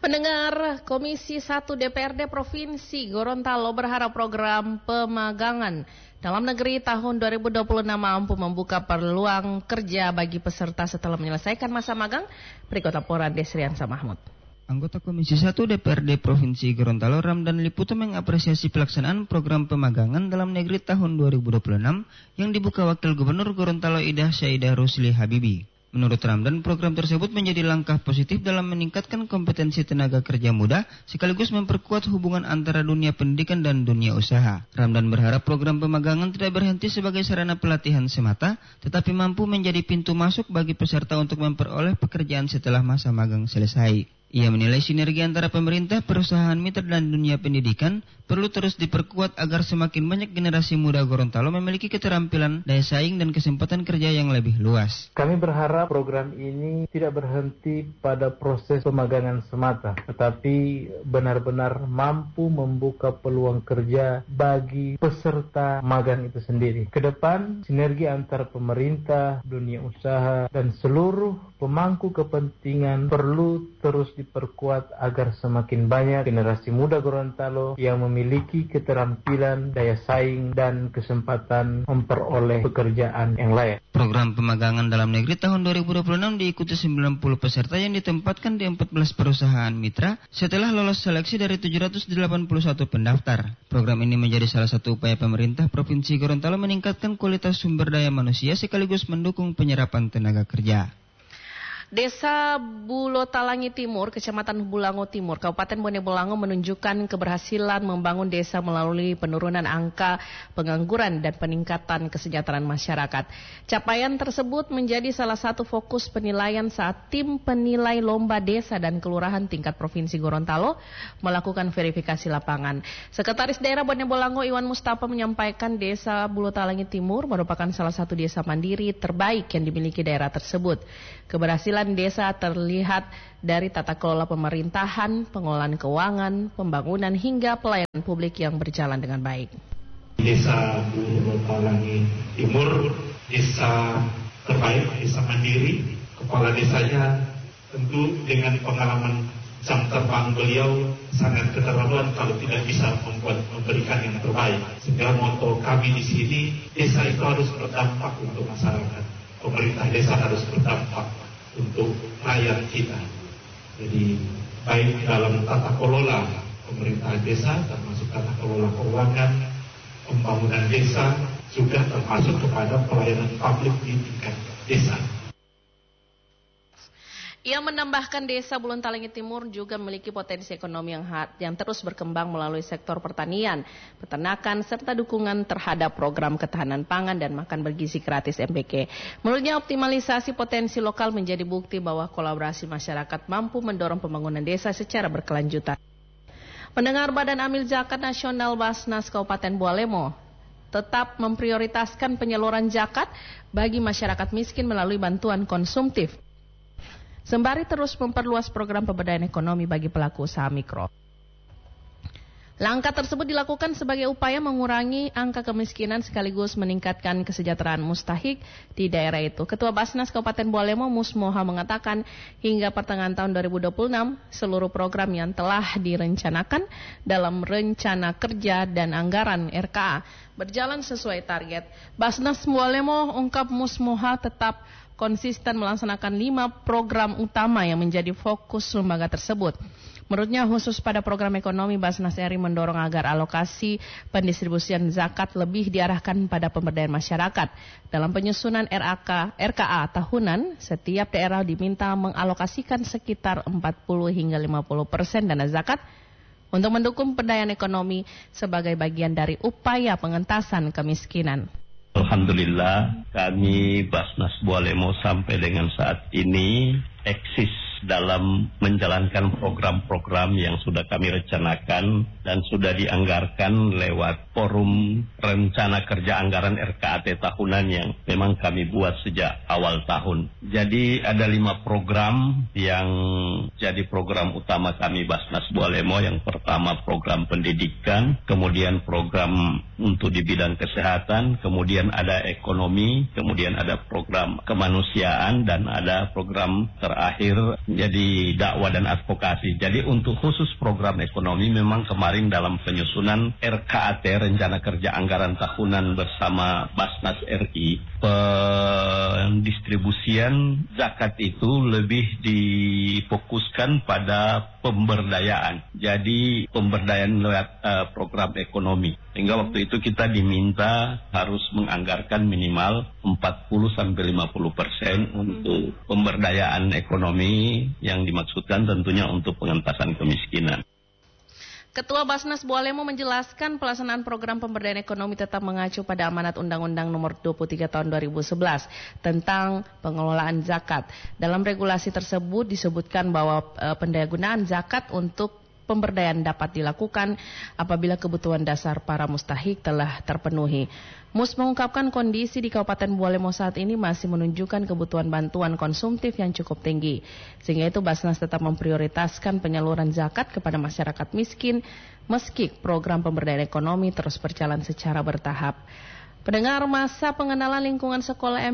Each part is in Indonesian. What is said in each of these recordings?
Pendengar, Komisi 1 DPRD Provinsi Gorontalo berharap program pemagangan dalam negeri tahun 2026 mampu membuka peluang kerja bagi peserta setelah menyelesaikan masa magang. Berikut laporan Desriansa Mahmud. Anggota Komisi 1 DPRD Provinsi Gorontalo Ramdan Liputo mengapresiasi pelaksanaan program pemagangan dalam negeri tahun 2026 yang dibuka Wakil Gubernur Gorontalo Ida Syaidah Rusli Habibi. Menurut Ramdan, program tersebut menjadi langkah positif dalam meningkatkan kompetensi tenaga kerja muda sekaligus memperkuat hubungan antara dunia pendidikan dan dunia usaha. Ramdan berharap program pemagangan tidak berhenti sebagai sarana pelatihan semata, tetapi mampu menjadi pintu masuk bagi peserta untuk memperoleh pekerjaan setelah masa magang selesai. Ia menilai sinergi antara pemerintah, perusahaan mitra dan dunia pendidikan perlu terus diperkuat agar semakin banyak generasi muda Gorontalo memiliki keterampilan, daya saing dan kesempatan kerja yang lebih luas. Kami berharap program ini tidak berhenti pada proses pemagangan semata, tetapi benar-benar mampu membuka peluang kerja bagi peserta magang itu sendiri. Kedepan, sinergi antara pemerintah, dunia usaha, dan seluruh pemangku kepentingan perlu terus diperkuat agar semakin banyak generasi muda Gorontalo yang memiliki keterampilan, daya saing, dan kesempatan memperoleh pekerjaan yang layak. Program pemagangan dalam negeri tahun 2026 diikuti 90 peserta yang ditempatkan di 14 perusahaan mitra setelah lolos seleksi dari 781 pendaftar. Program ini menjadi salah satu upaya pemerintah Provinsi Gorontalo meningkatkan kualitas sumber daya manusia sekaligus mendukung penyerapan tenaga kerja. Desa Bulotalangi Timur, Kecamatan Bulango Timur, Kabupaten Bone Bolango menunjukkan keberhasilan membangun desa melalui penurunan angka pengangguran dan peningkatan kesejahteraan masyarakat. Capaian tersebut menjadi salah satu fokus penilaian saat tim penilai lomba desa dan kelurahan tingkat Provinsi Gorontalo melakukan verifikasi lapangan. Sekretaris Daerah Bone Bolango Iwan Mustafa menyampaikan Desa Bulotalangi Timur merupakan salah satu desa mandiri terbaik yang dimiliki daerah tersebut. Keberhasilan desa terlihat dari tata kelola pemerintahan, pengelolaan keuangan, pembangunan hingga pelayanan publik yang berjalan dengan baik. Desa Bulotalangi Timur, desa terbaik, desa mandiri. Kepala desanya tentu dengan pengalaman jam terbang beliau sangat keterlaluan kalau tidak bisa memberikan yang terbaik. Sehingga moto kami di sini, desa itu harus berdampak untuk masyarakat. Pemerintah desa harus berdampak untuk rakyat kita. Jadi baik dalam tata kelola pemerintah desa, termasuk tata kelola keuangan, pembangunan desa, juga termasuk kepada pelayanan publik di tingkat desa. Ia menambahkan Desa Bulotalangi Timur juga memiliki potensi ekonomi yang terus berkembang melalui sektor pertanian, peternakan, serta dukungan terhadap program ketahanan pangan dan makan bergizi gratis MBG. Menurutnya optimalisasi potensi lokal menjadi bukti bahwa kolaborasi masyarakat mampu mendorong pembangunan desa secara berkelanjutan. Pendengar Badan Amil Zakat Nasional Basnas Kabupaten Bualemo tetap memprioritaskan penyaluran zakat bagi masyarakat miskin melalui bantuan konsumtif, sembari terus memperluas program pemberdayaan ekonomi bagi pelaku usaha mikro. Langkah tersebut dilakukan sebagai upaya mengurangi angka kemiskinan sekaligus meningkatkan kesejahteraan mustahik di daerah itu. Ketua Basnas Kabupaten Bualemo Musmoha mengatakan hingga pertengahan tahun 2026 seluruh program yang telah direncanakan dalam rencana kerja dan anggaran RKA berjalan sesuai target. Basnas Bualemo ungkap Musmoha tetap konsisten melaksanakan 5 program utama yang menjadi fokus lembaga tersebut. Menurutnya khusus pada program ekonomi, Basnas RI mendorong agar alokasi pendistribusian zakat lebih diarahkan pada pemberdayaan masyarakat. Dalam penyusunan RKA tahunan, setiap daerah diminta mengalokasikan sekitar 40 hingga 50% dana zakat untuk mendukung pemberdayaan ekonomi sebagai bagian dari upaya pengentasan kemiskinan. Alhamdulillah, kami Basnas Bualemo sampai dengan saat ini eksis dalam menjalankan program-program yang sudah kami rencanakan dan sudah dianggarkan lewat forum rencana kerja anggaran RKAT tahunan yang memang kami buat sejak awal tahun. Jadi ada 5 program yang jadi program utama kami Basnas Bualemo. Yang pertama program pendidikan, kemudian program untuk di bidang kesehatan, kemudian ada ekonomi, kemudian ada program kemanusiaan, dan ada program terakhir jadi dakwah dan advokasi. Jadi untuk khusus program ekonomi memang kemarin dalam penyusunan RKAT, Rencana Kerja Anggaran Tahunan bersama Basnas RI, pendistribusian zakat itu lebih difokuskan pada pemberdayaan. Jadi pemberdayaan lewat program ekonomi. Sehingga waktu itu kita diminta harus menganggarkan minimal 40-50% untuk pemberdayaan ekonomi yang dimaksudkan tentunya untuk pengentasan kemiskinan. Ketua Basnas Bualemo menjelaskan pelaksanaan program pemberdayaan ekonomi tetap mengacu pada amanat Undang-Undang Nomor 23 Tahun 2011 tentang pengelolaan zakat. Dalam regulasi tersebut disebutkan bahwa pendayagunaan zakat untuk pemberdayaan dapat dilakukan apabila kebutuhan dasar para mustahik telah terpenuhi. MUS mengungkapkan kondisi di Kabupaten Bualemo saat ini masih menunjukkan kebutuhan bantuan konsumtif yang cukup tinggi. Sehingga itu Basnas tetap memprioritaskan penyaluran zakat kepada masyarakat miskin meski program pemberdayaan ekonomi terus berjalan secara bertahap. Pendengar, masa pengenalan lingkungan sekolah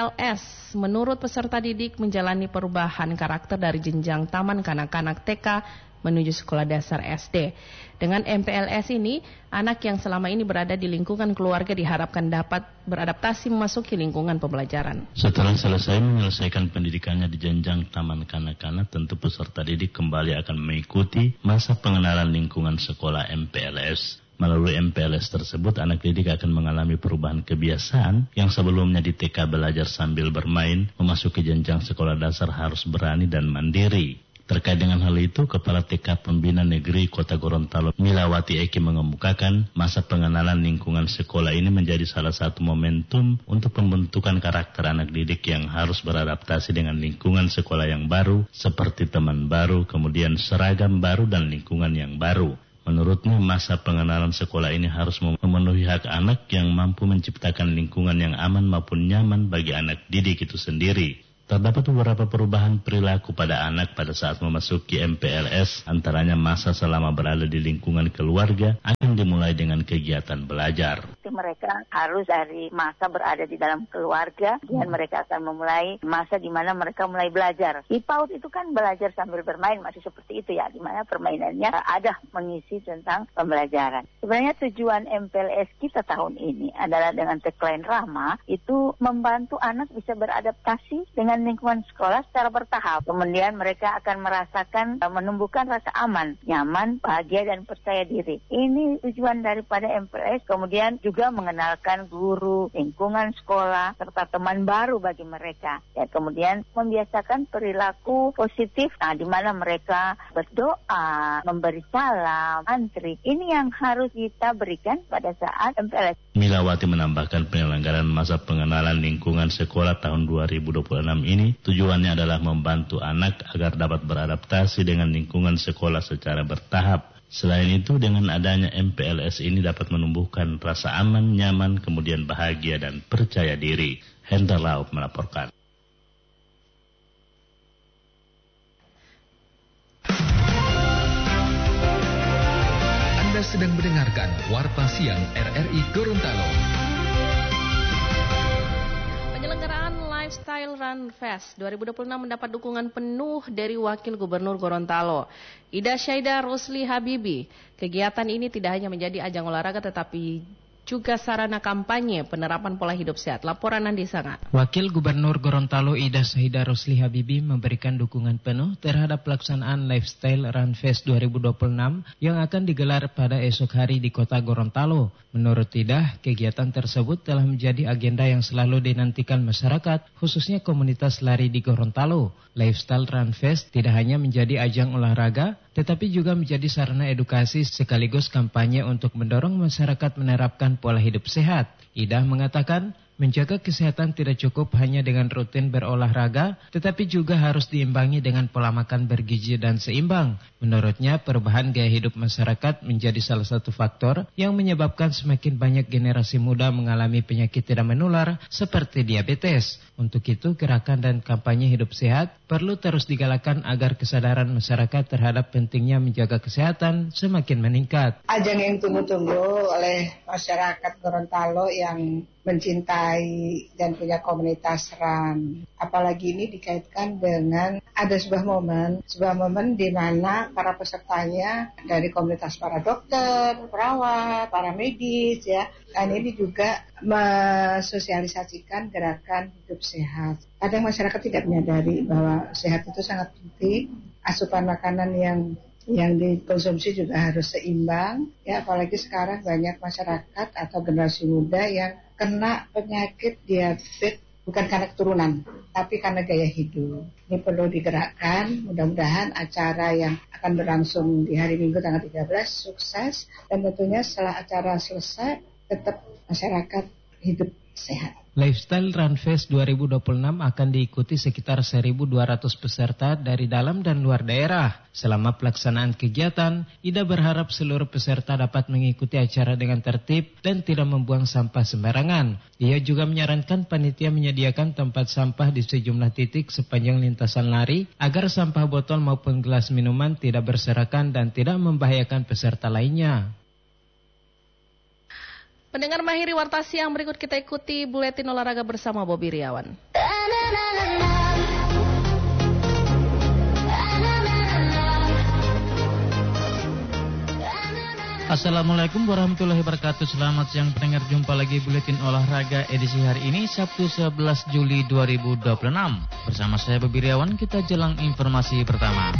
MPLS menurut peserta didik menjalani perubahan karakter dari jenjang taman kanak-kanak TK menuju sekolah dasar SD. Dengan MPLS ini, anak yang selama ini berada di lingkungan keluarga diharapkan dapat beradaptasi memasuki lingkungan pembelajaran. Setelah selesai menyelesaikan pendidikannya di jenjang taman kanak-kanak, tentu peserta didik kembali akan mengikuti masa pengenalan lingkungan sekolah MPLS. Melalui MPLS tersebut, anak didik akan mengalami perubahan kebiasaan yang sebelumnya di TK belajar sambil bermain, memasuki jenjang sekolah dasar harus berani dan mandiri. Terkait dengan hal itu, Kepala TK Pembina Negeri Kota Gorontalo, Milawati Eki mengemukakan masa pengenalan lingkungan sekolah ini menjadi salah satu momentum untuk pembentukan karakter anak didik yang harus beradaptasi dengan lingkungan sekolah yang baru, seperti teman baru, kemudian seragam baru dan lingkungan yang baru. Menurutnya, masa pengenalan sekolah ini harus memenuhi hak anak yang mampu menciptakan lingkungan yang aman maupun nyaman bagi anak didik itu sendiri. Terdapat beberapa perubahan perilaku pada anak pada saat memasuki MPLS, antaranya masa selama berada di lingkungan keluarga akan dimulai dengan kegiatan belajar. Mereka harus dari masa berada di dalam keluarga, dan mereka akan memulai masa di mana mereka mulai belajar. Di PAUD itu kan belajar sambil bermain, masih seperti itu ya, di mana permainannya ada mengisi tentang pembelajaran. Sebenarnya tujuan MPLS kita tahun ini adalah dengan tagline Rahma, itu membantu anak bisa beradaptasi dengan lingkungan sekolah secara bertahap. Kemudian mereka akan merasakan menumbuhkan rasa aman, nyaman, bahagia, dan percaya diri. Ini tujuan daripada MPLS. Kemudian juga mengenalkan guru, lingkungan sekolah, serta teman baru bagi mereka. Ya, kemudian membiasakan perilaku positif, di mana mereka berdoa, memberi salam, antri. Ini yang harus kita berikan pada saat MPLS. Milawati menambahkan penyelenggaraan masa pengenalan lingkungan sekolah tahun 2026 ini tujuannya adalah membantu anak agar dapat beradaptasi dengan lingkungan sekolah secara bertahap. Selain itu, dengan adanya MPLS ini dapat menumbuhkan rasa aman, nyaman, kemudian bahagia dan percaya diri. Hendra Laub melaporkan. Anda sedang mendengarkan Warta Siang RRI Gorontalo. Penyelenggaraan Lifestyle Run Fest 2026 mendapat dukungan penuh dari Wakil Gubernur Gorontalo, Ida Syaida Rusli Habibi. Kegiatan ini tidak hanya menjadi ajang olahraga tetapi juga sarana kampanye penerapan pola hidup sehat. Laporan Andi Sangat. Wakil Gubernur Gorontalo Ida Syaida Rusli Habibi memberikan dukungan penuh terhadap pelaksanaan Lifestyle Run Fest 2026 yang akan digelar pada esok hari di Kota Gorontalo. Menurut Ida, kegiatan tersebut telah menjadi agenda yang selalu dinantikan masyarakat, khususnya komunitas lari di Gorontalo. Lifestyle Run Fest tidak hanya menjadi ajang olahraga, tetapi juga menjadi sarana edukasi sekaligus kampanye untuk mendorong masyarakat menerapkan pola hidup sehat. Ida mengatakan, menjaga kesehatan tidak cukup hanya dengan rutin berolahraga, tetapi juga harus diimbangi dengan pola makan bergizi dan seimbang. Menurutnya, perubahan gaya hidup masyarakat menjadi salah satu faktor yang menyebabkan semakin banyak generasi muda mengalami penyakit tidak menular seperti diabetes. Untuk itu, gerakan dan kampanye hidup sehat perlu terus digalakkan agar kesadaran masyarakat terhadap pentingnya menjaga kesehatan semakin meningkat. Ajang yang tunggu-tunggu oleh masyarakat Gorontalo yang mencintai dan punya komunitas RAN. Apalagi ini dikaitkan dengan ada sebuah momen di mana para pesertanya dari komunitas para dokter, perawat, para medis ya. Dan ini juga mensosialisasikan gerakan hidup sehat. Kadang masyarakat tidak menyadari bahwa sehat itu sangat penting. Asupan makanan yang dikonsumsi juga harus seimbang. Ya, apalagi sekarang banyak masyarakat atau generasi muda yang kena penyakit diabetes bukan karena keturunan, tapi karena gaya hidup. Ini perlu digerakkan. Mudah-mudahan acara yang akan berlangsung di hari Minggu tanggal 13 sukses, dan tentunya setelah acara selesai tetap masyarakat hidup sehat. Lifestyle Run Fest 2026 akan diikuti sekitar 1.200 peserta dari dalam dan luar daerah. Selama pelaksanaan kegiatan, Ida berharap seluruh peserta dapat mengikuti acara dengan tertib dan tidak membuang sampah sembarangan. Ia juga menyarankan panitia menyediakan tempat sampah di sejumlah titik sepanjang lintasan lari agar sampah botol maupun gelas minuman tidak berserakan dan tidak membahayakan peserta lainnya. Pendengar Mahiri Warta Siang, berikut kita ikuti buletin olahraga bersama Bobi Riawan. Assalamualaikum warahmatullahi wabarakatuh. Selamat siang pendengar, jumpa lagi buletin olahraga edisi hari ini Sabtu 11 Juli 2026. Bersama saya Bobi Riawan, kita jelang informasi pertama.